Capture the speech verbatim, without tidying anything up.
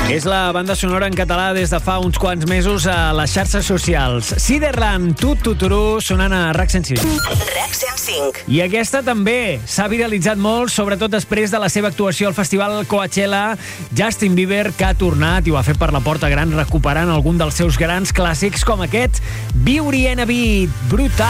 És la banda sonora en català des de fa uns quants mesos a les xarxes socials. Ciderland, Tut Tuturu, sonant a RAC cent cinc. RAC cent cinc. I aquesta també s'ha viralitzat molt, sobretot després de la seva actuació al festival Coachella. Justin Bieber, que ha tornat i ho ha fet per la porta gran, recuperant algun dels seus grans clàssics, com aquest Beauty and a Beat. Brutal.